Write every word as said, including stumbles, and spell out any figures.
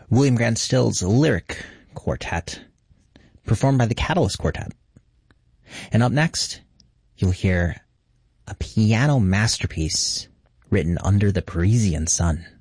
William Grant Still's Lyric Quartet, performed by the Catalyst Quartet. And up next, you'll hear a piano masterpiece written under the Parisian sun.